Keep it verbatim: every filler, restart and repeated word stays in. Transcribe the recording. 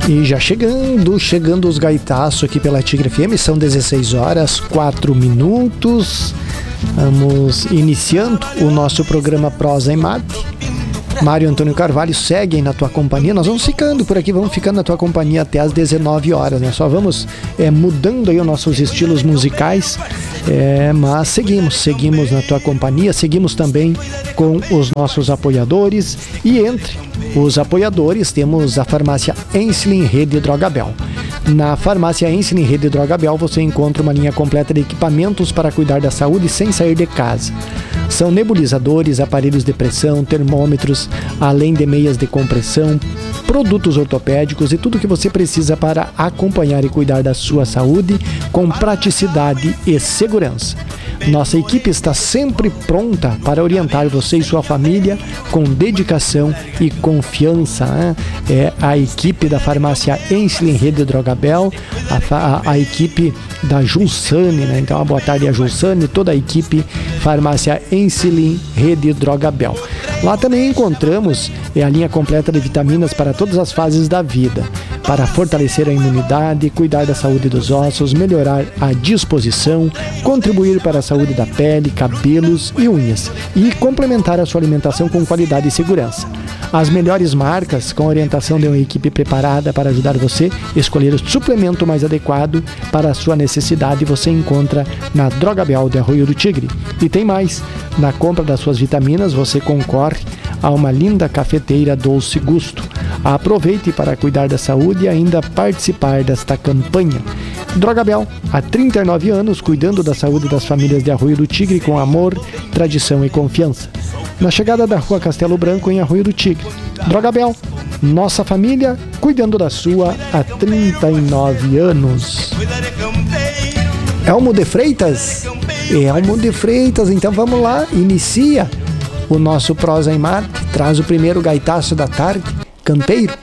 E já chegando, chegando os gaitaços aqui pela Tigre F M, são dezesseis horas, quatro minutos. Vamos iniciando o nosso programa Prosa e Mate. Mário Antônio Carvalho, seguem na tua companhia. Nós vamos ficando por aqui, vamos ficando na tua companhia até às dezenove horas, né? Só vamos é, mudando aí os nossos estilos musicais, é, mas seguimos, seguimos na tua companhia, seguimos também com os nossos apoiadores. E entre os apoiadores temos a farmácia Enslin Rede Drogabel. Na farmácia Enslin Rede Drogabel você encontra uma linha completa de equipamentos para cuidar da saúde sem sair de casa. São nebulizadores, aparelhos de pressão, termômetros, além de meias de compressão, produtos ortopédicos e tudo que você precisa para acompanhar e cuidar da sua saúde com praticidade e segurança. Nossa equipe está sempre pronta para orientar você e sua família com dedicação e confiança, né? É a equipe da farmácia Enslin Rede Drogabel, a, a, a equipe da Julsane, né? Então, uma boa tarde a Julsane, toda a equipe farmácia Enslin Rede Drogabel. Lá também encontramos é, a linha completa de vitaminas para todas as fases da vida, para fortalecer a imunidade, cuidar da saúde dos ossos, melhorar a disposição, contribuir para a saúde da pele, cabelos e unhas e complementar a sua alimentação com qualidade e segurança. As melhores marcas, com orientação de uma equipe preparada para ajudar você a escolher o suplemento mais adequado para a sua necessidade, você encontra na Drogabel de Arroio do Tigre. E tem mais, na compra das suas vitaminas você concorre a uma linda cafeteira Doce Gusto. Aproveite para cuidar da saúde e ainda participar desta campanha. Drogabel, há trinta e nove anos, cuidando da saúde das famílias de Arroio do Tigre com amor, tradição e confiança. Na chegada da Rua Castelo Branco, em Arroio do Tigre. Drogabel, nossa família, cuidando da sua há trinta e nove anos. Elmo de Freitas? Elmo de Freitas, então vamos lá, inicia o nosso Prosa em Mate, traz o primeiro gaitaço da tarde, Campeiro.